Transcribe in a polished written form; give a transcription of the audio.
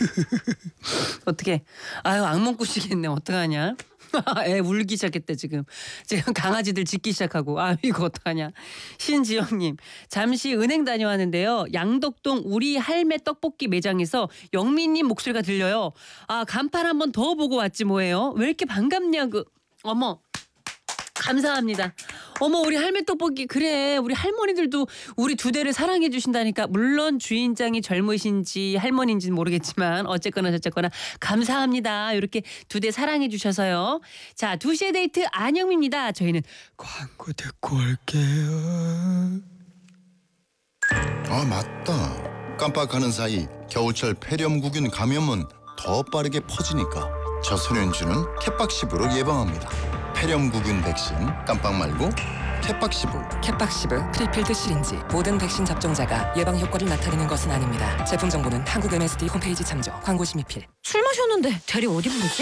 어떻게? 아유 악몽 꾸시겠네. 어떡하냐? 애 울기 시작했대 지금. 지금 강아지들 짖기 시작하고. 아 이거 어떡하냐? 신지영님 잠시 은행 다녀왔는데요. 양덕동 우리 할매 떡볶이 매장에서 영민님 목소리가 들려요. 아 간판 한번 더 보고 왔지 뭐예요? 왜 이렇게 반갑냐고. 어머. 감사합니다. 어머 우리 할매 떡볶이 그래 우리 할머니들도 우리 두 대를 사랑해 주신다니까. 물론 주인장이 젊으신지 할머니인지는 모르겠지만 어쨌거나 저쨌거나 감사합니다. 이렇게 두 대 사랑해 주셔서요. 자 2시의 데이트 안영미입니다. 저희는 광고 듣고 올게요. 아 맞다. 깜빡하는 사이 겨울철 폐렴구균 감염은 더 빠르게 퍼지니까 저소년주는 캣박시브로 예방합니다. 폐렴구균 백신 깜빡 말고 캣박시브. 캣박시브 프리필드 시린지 모든 백신 접종자가 예방 효과를 나타내는 것은 아닙니다. 제품 정보는 한국 MSD 홈페이지 참조. 광고 심의필. 술 마셨는데 대리 어디 부르지?